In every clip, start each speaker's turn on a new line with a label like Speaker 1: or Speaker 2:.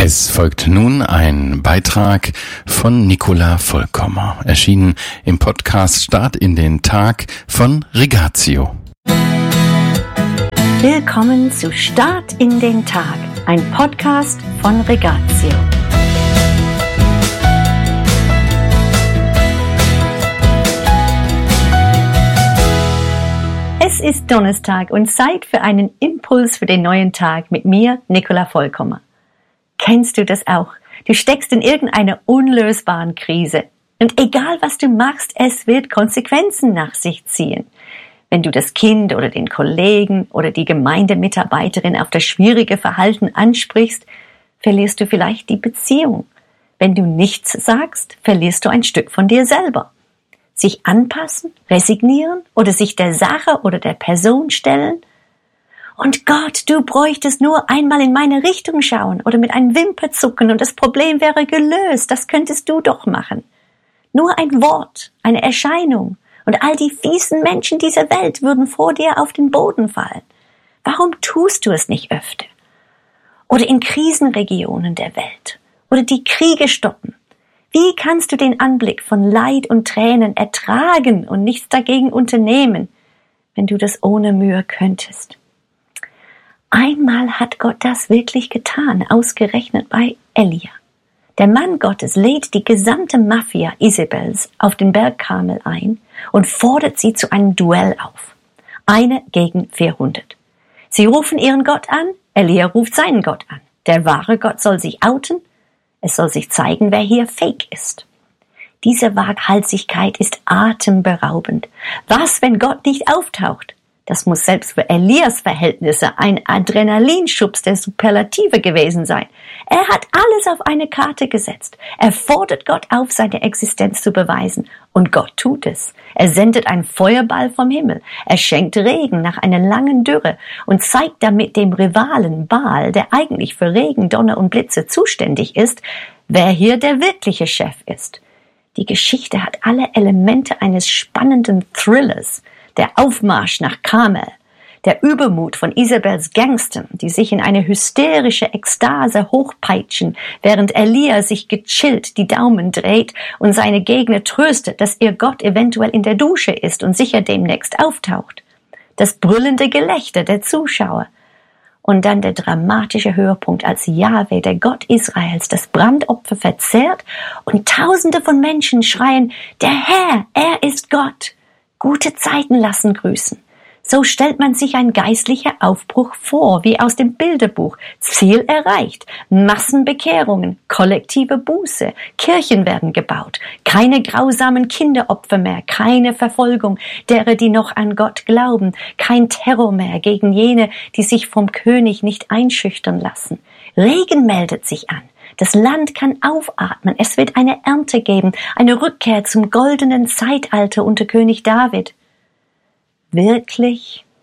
Speaker 1: Es folgt nun ein Beitrag von Nicola Vollkommer, erschienen im Podcast Start in den Tag von Rigatio.
Speaker 2: Willkommen zu Start in den Tag, ein Podcast von Rigatio. Es ist Donnerstag und Zeit für einen Impuls für den neuen Tag mit mir, Nicola Vollkommer. Kennst du das auch? Du steckst in irgendeiner unlösbaren Krise. Und egal was du machst, es wird Konsequenzen nach sich ziehen. Wenn du das Kind oder den Kollegen oder die Gemeindemitarbeiterin auf das schwierige Verhalten ansprichst, verlierst du vielleicht die Beziehung. Wenn du nichts sagst, verlierst du ein Stück von dir selber. Sich anpassen, resignieren oder sich der Sache oder der Person stellen? Und Gott, du bräuchtest nur einmal in meine Richtung schauen oder mit einem Wimperzucken und das Problem wäre gelöst. Das könntest du doch machen. Nur ein Wort, eine Erscheinung und all die fiesen Menschen dieser Welt würden vor dir auf den Boden fallen. Warum tust du es nicht öfter? Oder in Krisenregionen der Welt oder die Kriege stoppen. Wie kannst du den Anblick von Leid und Tränen ertragen und nichts dagegen unternehmen, wenn du das ohne Mühe könntest? Einmal hat Gott das wirklich getan, ausgerechnet bei Elia. Der Mann Gottes lädt die gesamte Mafia Isabels auf den Berg Karmel ein und fordert sie zu einem Duell auf. 1 gegen 400. Sie rufen ihren Gott an, Elia ruft seinen Gott an. Der wahre Gott soll sich outen, es soll sich zeigen, wer hier fake ist. Diese Waghalsigkeit ist atemberaubend. Was, wenn Gott nicht auftaucht? Das muss selbst für Elias Verhältnisse ein Adrenalinschubs der Superlative gewesen sein. Er hat alles auf eine Karte gesetzt. Er fordert Gott auf, seine Existenz zu beweisen. Und Gott tut es. Er sendet einen Feuerball vom Himmel. Er schenkt Regen nach einer langen Dürre und zeigt damit dem Rivalen Baal, der eigentlich für Regen, Donner und Blitze zuständig ist, wer hier der wirkliche Chef ist. Die Geschichte hat alle Elemente eines spannenden Thrillers. Der Aufmarsch nach Karmel, der Übermut von Isabels Gangstern, die sich in eine hysterische Ekstase hochpeitschen, während Elia sich gechillt die Daumen dreht und seine Gegner tröstet, dass ihr Gott eventuell in der Dusche ist und sicher demnächst auftaucht. Das brüllende Gelächter der Zuschauer. Und dann der dramatische Höhepunkt, als Jahwe, der Gott Israels, das Brandopfer verzehrt und Tausende von Menschen schreien, der Herr, er ist Gott. Gute Zeiten lassen grüßen. So stellt man sich ein geistlicher Aufbruch vor, wie aus dem Bilderbuch. Ziel erreicht. Massenbekehrungen, kollektive Buße. Kirchen werden gebaut. Keine grausamen Kinderopfer mehr. Keine Verfolgung derer, die noch an Gott glauben. Kein Terror mehr gegen jene, die sich vom König nicht einschüchtern lassen. Regen meldet sich an. Das Land kann aufatmen, es wird eine Ernte geben, eine Rückkehr zum goldenen Zeitalter unter König David. Wirklich?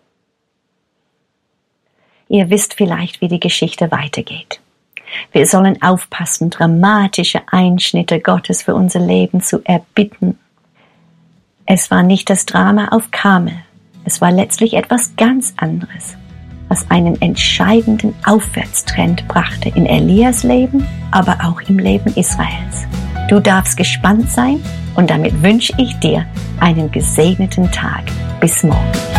Speaker 2: Ihr wisst vielleicht, wie die Geschichte weitergeht. Wir sollen aufpassen, dramatische Einschnitte Gottes für unser Leben zu erbitten. Es war nicht das Drama auf Karmel, es war letztlich etwas ganz anderes, was einen entscheidenden Aufwärtstrend brachte in Elias Leben, aber auch im Leben Israels. Du darfst gespannt sein und damit wünsche ich dir einen gesegneten Tag. Bis morgen.